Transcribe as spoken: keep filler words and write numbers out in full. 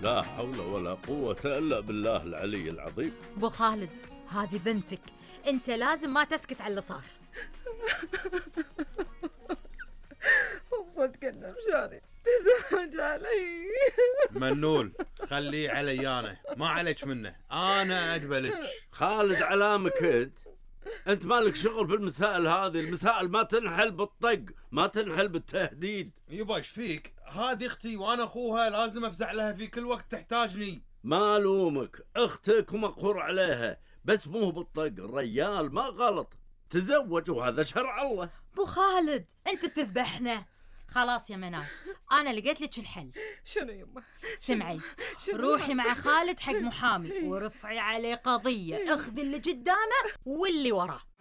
لا حول ولا قوة إلا بالله العلي العظيم. أبو خالد هذه بنتك، أنت لازم ما تسكت على اللي صار. وصدق إنه مشاري تزعج علي. منول خليه علي أنا، ما عليك منه، أنا أدبلك. خالد علامك أنت، أنت مالك شغل بالمسائل هذه، المسائل ما تنحل بالطق، ما تنحل بالتهديد. يبا ايش فيك؟ هذه اختي وانا اخوها، لازم افزع لها في كل وقت تحتاجني. ما لومك، اختك ومقهور عليها، بس مو بالطق، الريال ما غلط، تزوج وهذا شرع الله. أبو خالد أنت بتذبحنا. خلاص يا منال، أنا لقيت لك الحل. شنو يمه؟ سمعي، روحي مع خالد حق محامي ورفعي عليه قضية، اخذي اللي قدامه واللي وراه.